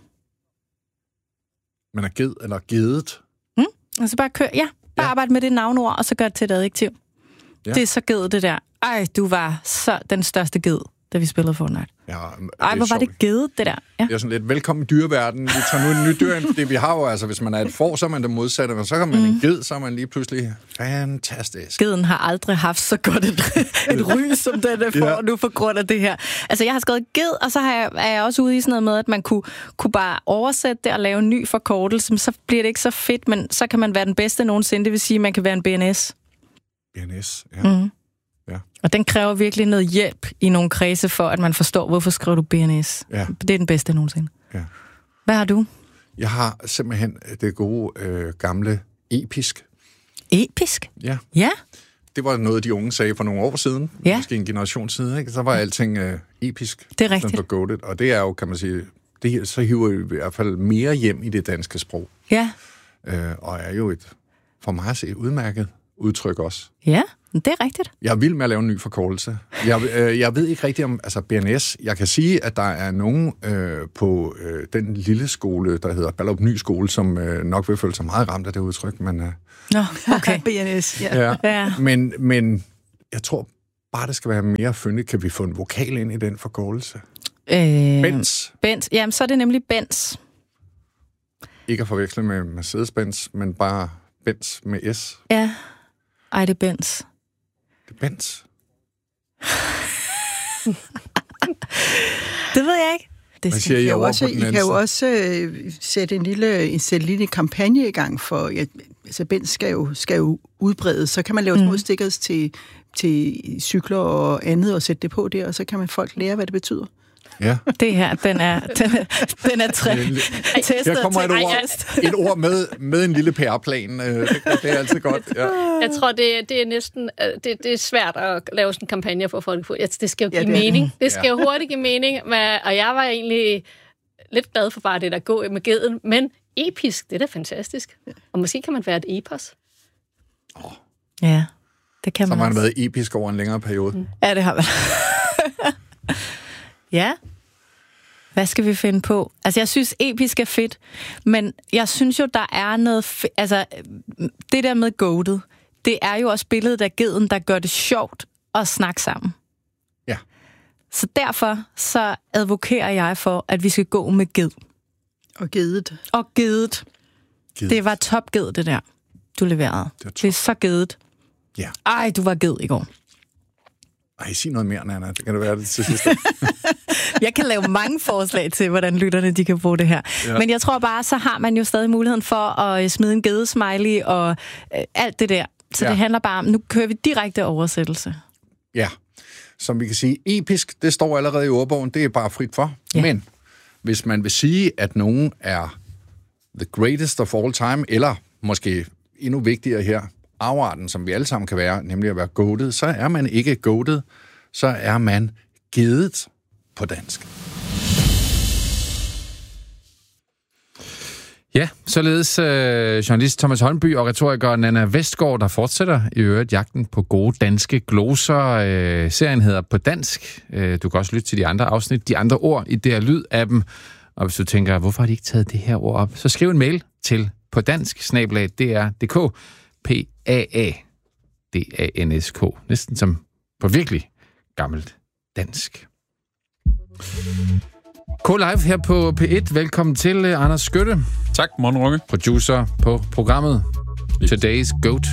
Man er ged eller gedet? Altså bare kør, bare arbejde med det navnord, og så gør det til et adjektiv. Ja. Det er så ged, det der. Ej, du var så den største ged, da vi spillede Fortnite. Ja, ej, hvor var det gedet, det der. Ja. Det er sådan lidt, velkommen i dyreverdenen. Vi tager nu en ny dyr ind, fordi vi har jo, altså, hvis man er et får, så er man det modsatte, men så kan man en ged, så er man lige pludselig fantastisk. Geden har aldrig haft så godt et ry, som den får nu på grund af det her. Altså, jeg har skrevet ged, og så er jeg også ude i sådan noget med, at man kunne bare oversætte det og lave en ny forkortelse, men så bliver det ikke så fedt, men så kan man være den bedste nogensinde, det vil sige, at man kan være en BNS. BNS, ja. Ja. Og den kræver virkelig noget hjælp i nogle kredse for, at man forstår, hvorfor skriver du BNS. Ja. Det er den bedste nogensinde. Ja. Hvad har du? Jeg har simpelthen det gode gamle episk. Episk? Ja. Ja. Det var noget, de unge sagde for nogle år siden. Ja. Måske en generation siden, ikke? Så var alting episk. Det er rigtigt. Og det er jo, kan man sige, så hiver vi i hvert fald mere hjem i det danske sprog. Ja. Og er jo for mig at se udmærket udtryk også. Ja, det er rigtigt. Jeg er vild med at lave en ny forkortelse. Jeg ved ikke rigtigt om... Altså, BNS, jeg kan sige, at der er nogen på den lille skole, der hedder Ballerup Ny Skole, som nok vil føle sig meget ramt af det udtryk, men... Nå, okay. BNS, ja. Ja. Men jeg tror bare, det skal være mere fyndigt. Kan vi få en vokal ind i den forkortelse? Benz. Benz. Jamen, så er det nemlig Benz. Ikke at forveksle med Mercedes-Benz, men bare Benz med S. Ja. Ej, det er Benz. Det er Benz. Det ved jeg ikke. Hvad siger I over på den anden I kan jo også sætte en lille kampagne i gang for... Altså, Benz skal jo udbredes. Så kan man lave små stickers til cykler og andet og sætte det på der, og så kan man folk lære, hvad det betyder. Ja. Det her, den er testet. Her kommer et ord med en lille PR-plan. Det er altid godt. Ja. Jeg tror, det er næsten det er svært at lave sådan en kampagne for folk. Det skal jo give mening. Det skal jo hurtigt give mening. Og jeg var egentlig lidt glad for bare det, der går med geden. Men episk, det er da fantastisk. Og måske kan man være et epos. Ja, det kan man. Så har man været episk over en længere periode. Ja, det har man. Ja. Hvad skal vi finde på? Altså, jeg synes, episk er fedt, men jeg synes jo, der er noget... Altså, det der med goated, det er jo også billedet af geden, der gør det sjovt at snakke sammen. Ja. Så derfor så advokerer jeg for, at vi skal gå med ged. Og gedet. Og gedet. Det var topged, det der, du leverede. Det er så gedet. Ja. Ej, du var ged i går. Ej, sig noget mere, Nana. Det kan det være det til sidst. Jeg kan lave mange forslag til, hvordan lytterne de kan bruge det her. Ja. Men jeg tror bare, så har man jo stadig muligheden for at smide en gedesmiley og alt det der. Så det handler bare om, nu kører vi direkte oversættelse. Ja, som vi kan sige, episk, det står allerede i ordbogen, det er bare frit for. Ja. Men hvis man vil sige, at nogen er the greatest of all time, eller måske endnu vigtigere her, afarten, som vi alle sammen kan være, nemlig at være goated, så er man ikke goated, så er man gedet på dansk. Ja, således journalist Thomas Holmby og retoriker Nanna Vestgaard, der fortsætter i øvrigt jagten på gode danske gloser. Serien hedder På Dansk. Du kan også lytte til de andre afsnit, de andre ord i DR Lyd-appen. Og hvis du tænker, hvorfor har de ikke taget det her ord op, så skriv en mail til podansk@dr.dk. P-A-A-D-A-N-S-K. Næsten som på virkelig gammelt dansk. K-Live her på P1. Velkommen til, Anders Skytte. Tak, morgen Runge. Producer på programmet Today's Goat.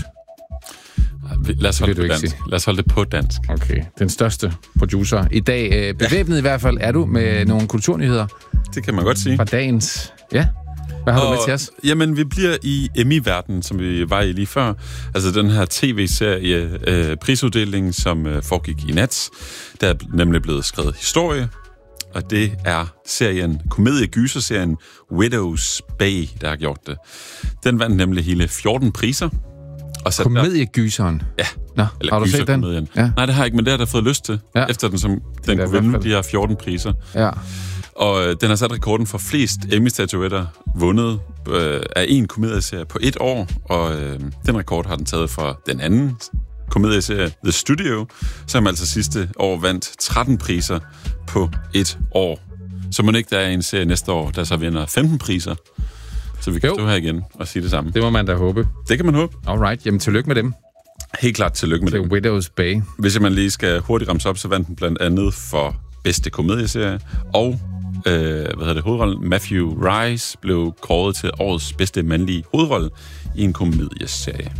Lad os holde det på dansk. Lad os holde det på dansk. Okay. Den største producer i dag. Bevæbnet i hvert fald er du med nogle kulturnyheder. Det kan man godt sige. Fra dagens... Ja. Hvad har du med til os? Jamen, vi bliver i Emmy-verdenen, som vi var i lige før. Altså den her tv-serie prisuddelingen, som foregik i nat. Der er nemlig blevet skrevet historie. Og det er komedie-gyserserien Widow's Bay, der har gjort det. Den vandt nemlig hele 14 priser. Komediegyseren? Ja. Nå, har du set den? Ja. Nej, det har jeg ikke, men det har jeg fået lyst til. Ja. Efter den kunne vinde de her 14 priser. Ja. Og den har sat rekorden for flest Emmy-statuetter vundet af en komedieserie på et år. Og den rekord har den taget fra den anden komedieserie, The Studio, som altså sidste år vandt 13 priser på et år. Så må ikke der er en serie næste år, der så vinder 15 priser. Så vi kan stå her igen og sige det samme. Det må man da håbe. Det kan man håbe. Alright, jamen tillykke med dem. Helt klart tillykke med dem. Widow's Bay. Hvis man lige skal hurtigt ramse op, så vandt den blandt andet for bedste komedieserie, og hovedrollen Matthew Rhys blev kåret til årets bedste mandlige hovedrolle i en komedieserie.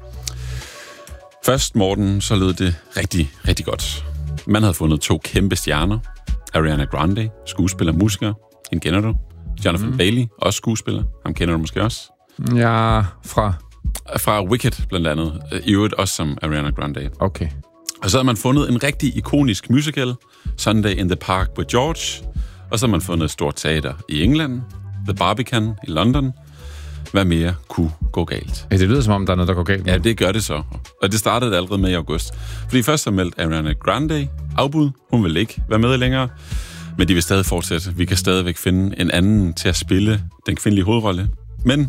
Først, Morten, så lød det rigtig, rigtig godt. Man havde fundet 2 kæmpe stjerner. Ariana Grande, skuespiller, musiker. Hende kender du. Jonathan Bailey, også skuespiller. Ham kender du måske også. Ja, fra Wicked, blandt andet. I øvrigt også som Ariana Grande. Okay. Og så havde man fundet en rigtig ikonisk musical, Sunday in the Park with George. Og så har man fundet et stort teater i England, The Barbican i London. Hvad mere kunne gå galt? Ja, det lyder som om, der er noget, der går galt. Ja, det gør det så. Og det startede allerede med i august. Fordi først har meldt Ariana Grande afbud. Hun vil ikke være med længere. Men de vil stadig fortsætte. Vi kan stadigvæk finde en anden til at spille den kvindelige hovedrolle. Men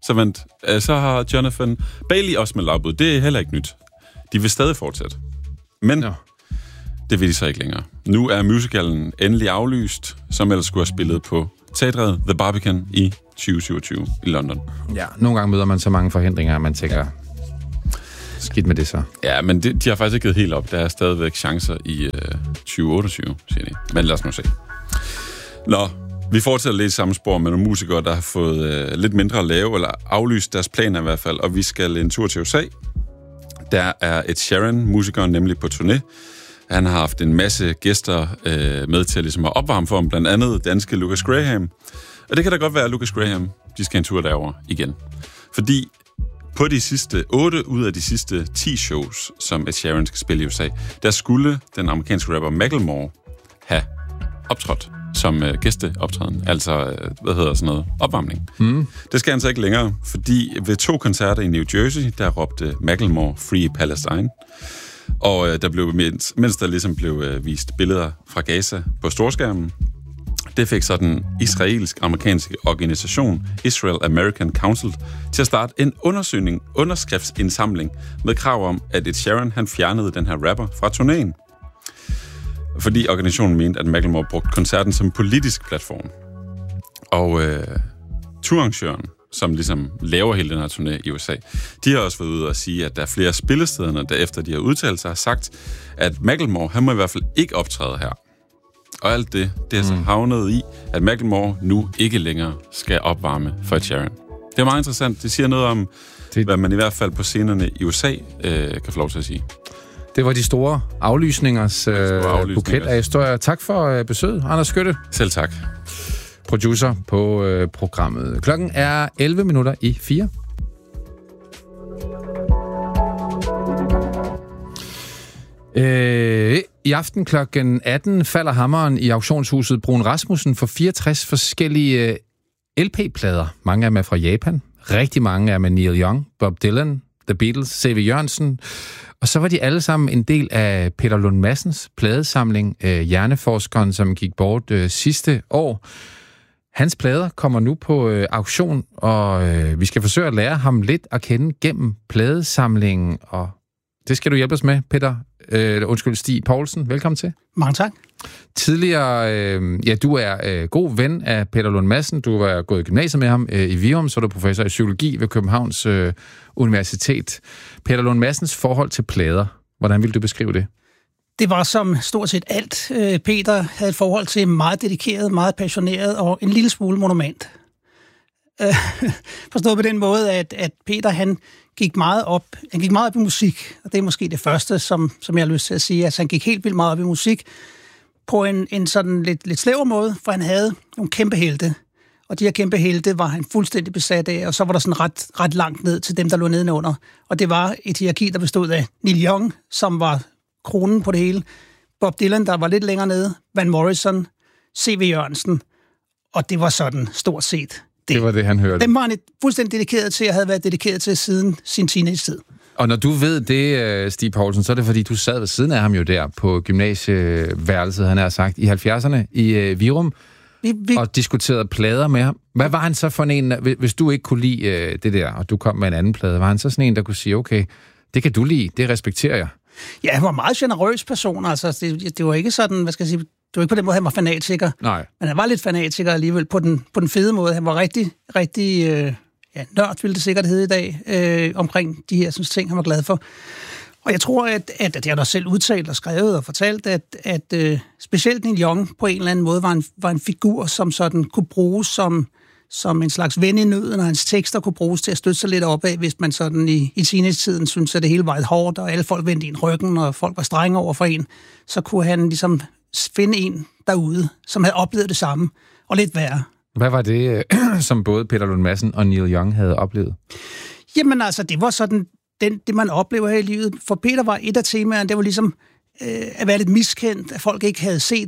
Så har Jonathan Bailey også meldt afbud. Det er heller ikke nyt. De vil stadig fortsætte. Men det vil de så ikke længere. Nu er musicalen endelig aflyst, som ellers skulle have spillet på teatret The Barbican i 2027 i London. Ja, nogle gange møder man så mange forhindringer, at man tænker, skidt med det så. Ja, men de har faktisk ikke givet helt op. Der er stadigvæk chancer i 2028, siger de. Men lad os nu se. Nå, vi fortsætter lidt i samme spor med nogle musikere, der har fået lidt mindre at lave, eller aflyst deres planer i hvert fald, og vi skal en tur til USA. Der er Ed Sheeran, musikeren, nemlig på turné. Han har haft en masse gæster med til ligesom at opvarme for ham, blandt andet danske Lucas Graham. Og det kan da godt være, at Lucas Graham, de skal en tur derover igen. Fordi på de sidste 8 ud af de sidste 10 shows, som Ed Sheeran skal spille i USA, der skulle den amerikanske rapper Macklemore have optrådt som gæsteoptræden. Altså, opvarmning. Det skal han så ikke længere, fordi ved 2 koncerter i New Jersey, der råbte Macklemore Free Palestine. Og der blev, mens der ligesom blev vist billeder fra Gaza på storskærmen, det fik så den israelsk-amerikanske organisation Israel American Council til at starte en underskriftsindsamling med krav om, at Ed Sheeran han fjernede den her rapper fra turnéen. Fordi organisationen mente, at Macklemore brugte koncerten som politisk platform. Og turarrangøren, som ligesom laver hele den her turné i USA, de har også været ude og sige, at der er flere spillesteder, der efter de har udtalt sig, har sagt, at Macklemore, han må i hvert fald ikke optræde her. Og alt det er så havnet i, at Macklemore nu ikke længere skal opvarme for Ed Sheeran. Det er meget interessant. Det siger noget om, hvad man i hvert fald på scenerne i USA kan få lov til at sige. Det var de store aflysningers buket af historier. Tak for besøget, Anders Skytte. Selv tak. Producer på programmet. Klokken er 4:11. I aften klokken 18 falder hammeren i auktionshuset Brun Rasmussen for 64 forskellige LP-plader. Mange af dem er fra Japan. Rigtig mange er med Neil Young, Bob Dylan, The Beatles, C.V. Jørgensen. Og så var de alle sammen en del af Peter Lund Madsens pladesamling, hjerneforskeren, som gik bort sidste år. Hans plader kommer nu på auktion, og vi skal forsøge at lære ham lidt at kende gennem pladesamlingen, og det skal du hjælpe os med, Stig Poulsen. Velkommen til. Mange tak. Tidligere, du er god ven af Peter Lund Madsen. Du var gået i gymnasiet med ham i Virum, så er du professor i psykologi ved Københavns Universitet. Peter Lund Madsens forhold til plader, hvordan vil du beskrive det? Det var som stort set alt. Peter havde et forhold til meget dedikeret, meget passioneret og en lille smule monument. Forstået på den måde, at Peter han gik meget op i musik, og det er måske det første, som jeg har lyst til at sige, at han gik helt vildt meget op i musik på en sådan lidt sløver måde, for han havde nogle kæmpe helte, og de her kæmpe helte var han fuldstændig besat af, og så var der sådan ret langt ned til dem, der lå nedenunder, og det var et hierarki, der bestod af Neil Young, som var kronen på det hele, Bob Dylan, der var lidt længere nede, Van Morrison, C.V. Jørgensen, og det var sådan stort set det var det, han hørte. Dem var han fuldstændig dedikeret til, og havde været dedikeret til siden sin teenage-tid. Og når du ved det, Stig Poulsen, så er det fordi, du sad ved siden af ham jo der på gymnasieværelset, han har sagt, i 70'erne i Virum, og diskuterede plader med ham. Hvad var han så for en, hvis du ikke kunne lide det der, og du kom med en anden plade, var han så sådan en, der kunne sige, okay, det kan du lide, det respekterer jeg? Ja, han var en meget generøs person, altså det var ikke sådan, hvad skal jeg sige, det var ikke på den måde, han var fanatiker. Nej. Men han var lidt fanatiker alligevel på den fede måde. Han var rigtig nørd, ville det sikkert hedde i dag, omkring de her sådan, ting, han var glad for. Og jeg tror, at jeg har selv udtalt og skrevet og fortalt, at specielt Neil Young på en eller anden måde var en figur, som sådan kunne bruges som en slags ven i nøden, og hans tekster kunne bruges til at støtte sig lidt opad, hvis man sådan i teenage-tiden syntes, at det hele var et hårdt, og alle folk vendte i en ryggen, og folk var strenge over for en, så kunne han ligesom finde en derude, som havde oplevet det samme, og lidt værre. Hvad var det, som både Peter Lund Madsen og Neil Young havde oplevet? Jamen altså, det var sådan det, man oplever her i livet. For Peter var et af temaerne, det var ligesom at være lidt miskendt, at folk ikke havde set,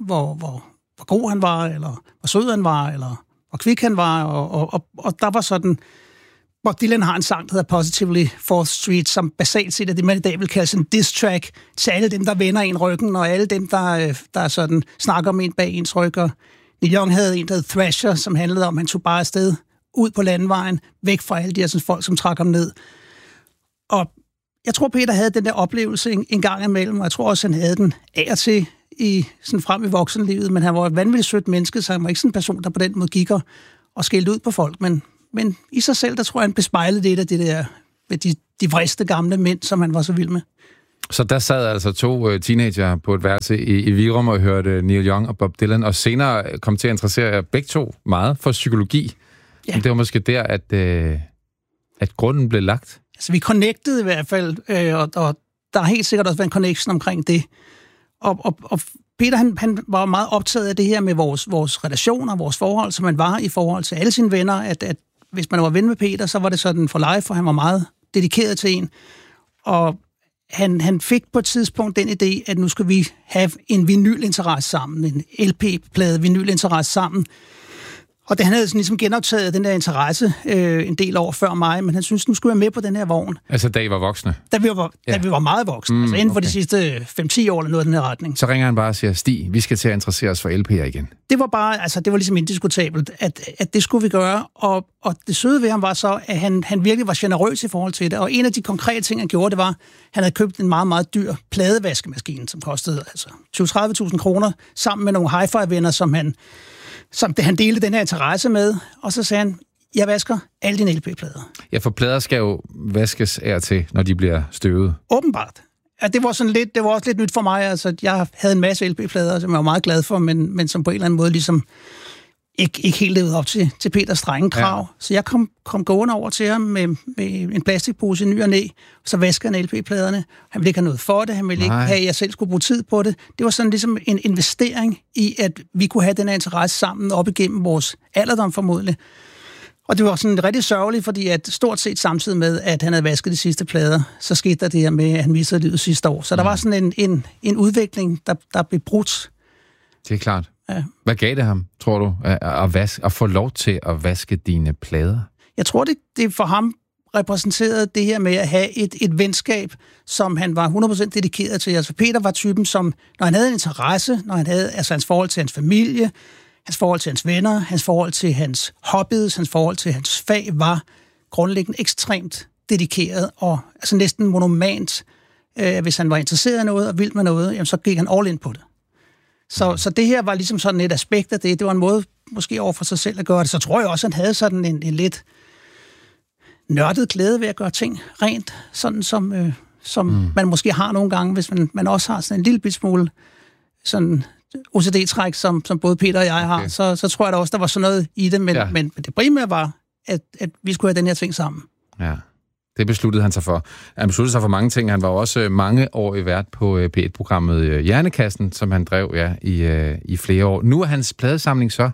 hvor god han var, eller hvor sød han var, eller hvor kvik han var, og der var sådan... Bob Dylan har en sang, der hedder Positively 4th Street, som basalt set er det, man i dag vil kalde sådan en diss track til alle dem, der vender en ryggen, og alle dem, der sådan snakker om en bag ens ryg. Og Neil Young havde en, der hed Thrasher, som handlede om, at han tog bare afsted ud på landevejen, væk fra alle de her sådan, folk, som trak ham ned. Og jeg tror, Peter havde den der oplevelse en gang imellem, og jeg tror også, han havde den af og til sådan frem i voksenlivet, men han var et vanvittigt sødt menneske, så han var ikke sådan en person, der på den måde gik og skældte ud på folk, men i sig selv, der tror jeg, han bespejlede det af det der, med de vriste gamle mænd, som han var så vild med. Så der sad altså 2 teenager på et værelse i Virum og hørte Neil Young og Bob Dylan, og senere kom til at interessere jer begge 2 meget for psykologi. Ja. Det var måske der, at grunden blev lagt. Altså, vi connectede i hvert fald, og der har helt sikkert også været en connection omkring det. Og Peter, han var meget optaget af det her med vores relationer, vores forhold, som man var i forhold til alle sine venner, at hvis man var ven med Peter, så var det sådan for life, for han var meget dedikeret til en. Og han fik på et tidspunkt den idé, at nu skal vi have en vinylinteresse sammen, en LP-plade vinylinteresse sammen. Og han havde sådan ligesom genoptaget den der interesse en del år før mig, men han synes, nu skulle jeg med på den her vogn. Altså, da I var voksne? Da vi var meget voksne, altså inden for de sidste 5-10 år eller noget af den her retning. Så ringer han bare og siger, Stig, vi skal til at interessere os for LP'er igen. Det var bare, altså det var ligesom indiskutabelt, at det skulle vi gøre, og det søde ved ham var så, at han virkelig var generøs i forhold til det, og en af de konkrete ting, han gjorde, det var, at han havde købt en meget, meget dyr pladevaskemaskine, som kostede altså 20-30.000 kroner, sammen med nogle hi-fi-venner, som han delte den her interesse med, og så sagde han, jeg vasker alle dine LP-plader. Ja, for plader skal jo vaskes af til, når de bliver støvet. Åbenbart. Ja, det var også lidt nyt for mig. Altså, jeg havde en masse LP-plader, som jeg var meget glad for, men som på en eller anden måde ligesom ikke helt levede op til Peters strenge krav. Ja. Så jeg kom gående over til ham med en plastikpose i ny og næ, og så vaskede han LP-pladerne. Han ville ikke have noget for det, han ville ikke have, at jeg selv skulle bruge tid på det. Det var sådan ligesom en investering i, at vi kunne have den her interesse sammen op igennem vores alderdom formodentlig. Og det var sådan rigtig sørgeligt, fordi at stort set samtidig med, at han havde vasket de sidste plader, så skete der det her med, at han mistede livet sidste år. Så der var sådan en udvikling, der blev brudt. Det er klart. Ja. Hvad gav det ham, tror du, at få lov til at vaske dine plader? Jeg tror, det for ham repræsenterede det her med at have et venskab, som han var 100% dedikeret til. Altså Peter var typen, som når han havde en interesse, når han havde altså hans forhold til hans familie, hans forhold til hans venner, hans forhold til hans hobbies, hans forhold til hans fag, var grundlæggende ekstremt dedikeret og altså næsten monomant. Hvis han var interesseret i noget og vild med noget, jamen, så gik han all in på det. Så det her var ligesom sådan et aspekt af det. Det var en måde måske over for sig selv at gøre det. Så tror jeg også, at han havde sådan en lidt nørdet glæde ved at gøre ting rent, sådan som man måske har nogle gange, hvis man også har sådan en lille bit smule sådan OCD-træk, som både Peter og jeg har. Så tror jeg da også, der var sådan noget i det, men det primære var, at vi skulle have den her ting sammen. Ja. Det besluttede han sig for. Han besluttede sig for mange ting. Han var også mange år i vært på P1-programmet Hjernekassen, som han drev i flere år. Nu er hans pladesamling så,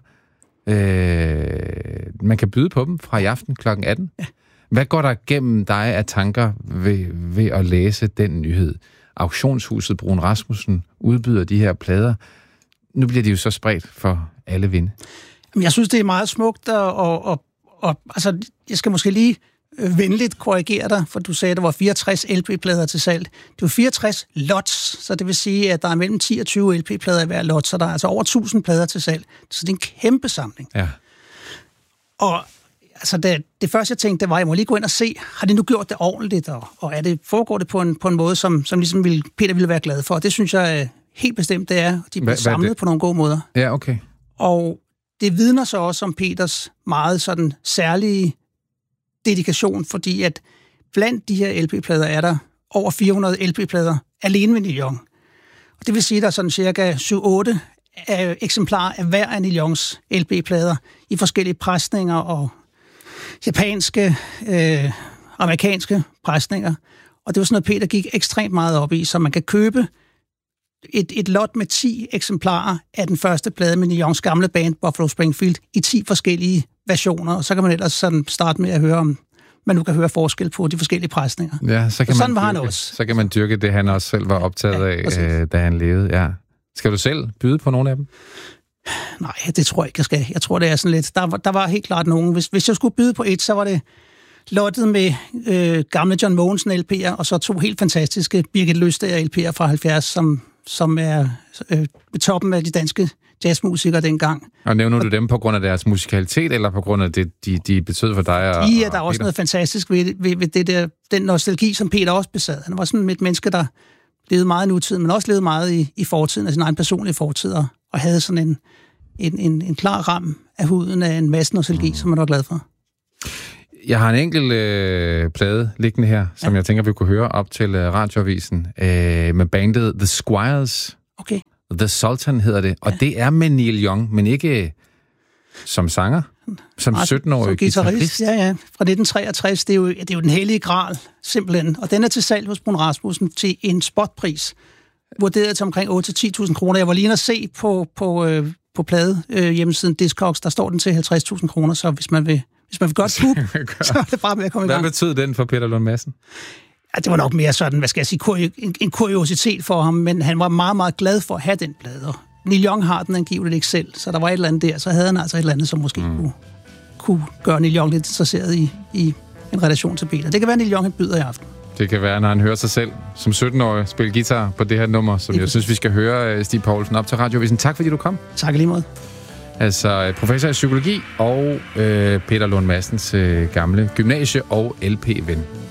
man kan byde på dem fra i aften kl. 18. Ja. Hvad går der gennem dig af tanker ved at læse den nyhed? Auktionshuset Brun Rasmussen udbyder de her plader. Nu bliver de jo så spredt for alle vinde. Jeg synes, det er meget smukt, og altså, jeg skal måske lige venligt korrigere dig, for du sagde, at der var 64 LP-plader til salg. Det var 64 lots, så det vil sige, at der er mellem 10 og 20 LP-plader i hver lot, så der er altså over 1000 plader til salg. Så det er en kæmpe samling. Ja. Og altså, det første, jeg tænkte, det var, at jeg må lige gå ind og se, har det nu gjort det ordentligt, og foregår det på en måde, som ligesom Peter ville være glad for. Det synes jeg helt bestemt, det er. De bliver samlet på nogle gode måder. Ja, okay. Og det vidner så også om Peters meget sådan særlige dedikation, fordi at blandt de her LP-plader er der over 400 LP-plader alene med Neil Young. Og det vil sige, at der er sådan cirka 7-8 eksemplarer af hver af Neil Youngs LP-plader i forskellige presninger og japanske, amerikanske presninger. Og det var sådan noget, Peter gik ekstremt meget op i, så man kan købe et lot med 10 eksemplarer af den første plade med Neil Youngs gamle band, Buffalo Springfield, i 10 forskellige versioner, og så kan man ellers sådan starte med at høre, om man nu kan høre forskel på de forskellige presninger. Ja, så kan sådan var han også. Så kan man dyrke det, han også selv var optaget af, da han levede. Ja. Skal du selv byde på nogle af dem? Nej, det tror jeg ikke, jeg skal. Jeg tror, det er sådan lidt. Der var helt klart nogen. Hvis jeg skulle byde på et, så var det lottet med gamle John Mogensen LP'er, og så 2 helt fantastiske Birgit Løstager LP'er fra 70, som som er ved toppen af de danske jazzmusikere dengang. Og nævner du dem på grund af deres musikalitet, eller på grund af det, de betød for dig? Ja, der er også noget fantastisk ved det der, den nostalgi, som Peter også besad. Han var sådan et menneske, der levede meget i nutiden, men også levede meget i fortiden, af sin egen personlige fortid, og havde sådan en klar ram af huden af en masse nostalgi, som man var glad for. Jeg har en enkelt plade liggende her, som jeg tænker, vi kunne høre op til radioavisen, med bandet The Squires. Okay. The Sultan hedder det, og det er med Neil Young, men ikke som sanger, som 17-årig guitarist. Ja, fra 1963. Det er jo den hellige gral, simpelthen. Og den er til salg hos Brun Rasmussen til en spotpris, vurderet til omkring 8-10.000 kroner. Jeg var lige at se på plade hjemmesiden Discogs, der står den til 50.000 kroner, så hvis man vil godt købe, så er det bare med at komme i gang. Hvad betød den for Peter Lund Madsen? Ja, det var nok mere sådan, hvad skal jeg sige, en kuriositet for ham, men han var meget, meget glad for at have den plade. Neil Young har den angiveligt ikke selv, så der var et eller andet der, så havde han altså et eller andet, som måske kunne gøre Neil Young lidt interesseret i en relation til Peter. Det kan være, Neil Young han byder i aften. Det kan være, når han hører sig selv som 17-årig spille guitar på det her nummer, som jeg synes, vi skal høre Stig Poulsen op til Radiovisen. Tak fordi du kom. Tak lige måde. Altså professor i psykologi og Peter Lund Madsens gamle gymnasie- og LP-ven.